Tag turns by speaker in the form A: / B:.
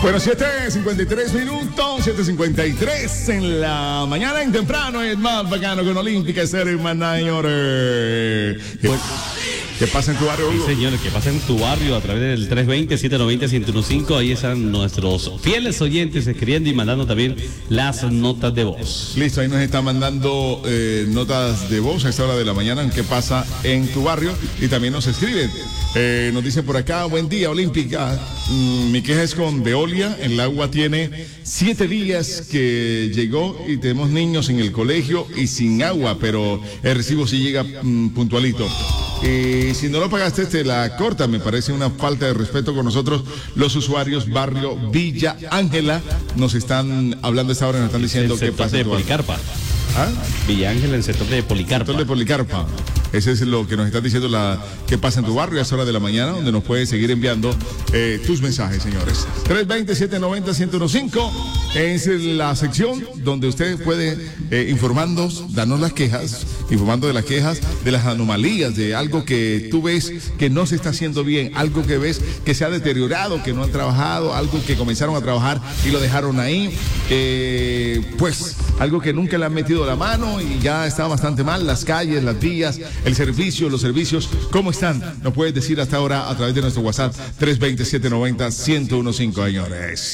A: Bueno, 7:53 minutos, 7:53 en la mañana, en temprano, es más bacano con Olímpica Series, señores. ¿Qué pasa en tu barrio, Hugo?
B: Sí, señores, ¿qué pasa en tu barrio? A través del 320-790-1015. Ahí están nuestros fieles oyentes escribiendo y mandando también las notas de voz.
A: Listo, ahí nos están mandando notas de voz a esta hora de la mañana en qué pasa en tu barrio y también nos escriben. Nos dicen por acá, buen día, Olímpica. Mi queja es con Veolia. El agua tiene 7 días que llegó y tenemos niños en el colegio y sin agua, pero el recibo sí llega puntualito. Y si no lo pagaste, te la corta. Me parece una falta de respeto con nosotros, los usuarios. Barrio Villa Ángela nos están hablando a esta hora, nos están diciendo qué pasa.
B: De Policarpa.
A: ¿Ah?
B: Villa Ángela, en el sector de Policarpa.
A: Sector de Policarpa. Ese es lo que nos están diciendo, qué pasa en tu barrio a esta hora de la mañana, donde nos puedes seguir enviando tus mensajes, señores. 320-790-1015 es la sección donde usted puede informarnos, darnos las quejas, informando de las quejas, de las anomalías, de algo que tú ves que no se está haciendo bien, algo que ves que se ha deteriorado, que no han trabajado, algo que comenzaron a trabajar y lo dejaron ahí, pues algo que nunca le han metido la mano y ya está bastante mal, las calles, las vías, el servicio, los servicios, ¿cómo están? Nos puedes decir hasta ahora a través de nuestro WhatsApp 320-790-1015, señores.